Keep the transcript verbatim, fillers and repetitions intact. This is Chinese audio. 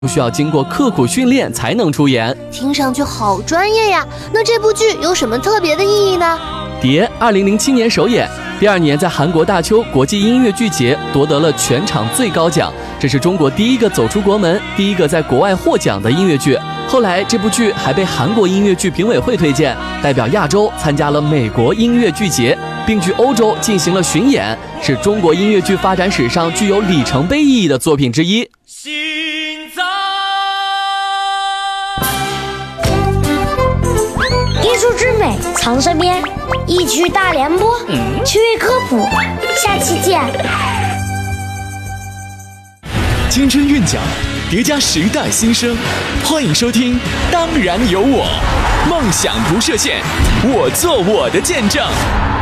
需要经过刻苦训练才能出演。 听上去好专业呀！那这部剧有什么特别的意义呢？ 蝶二零零七年首演，第二年在韩国大邱国际音乐剧节夺得了全场最高奖，这是中国第一个走出国门、第一个在国外获奖的音乐剧。后来这部剧还被韩国音乐剧评委会推荐，代表亚洲参加了美国音乐剧节，并去欧洲进行了巡演，是中国音乐剧发展史上具有里程碑意义的作品之一。 艺术之美藏身边，一曲大联播，趣味科普，下期见。 青春韵脚，叠加时代新生，欢迎收听《当然有我》，梦想不设限，我做我的见证。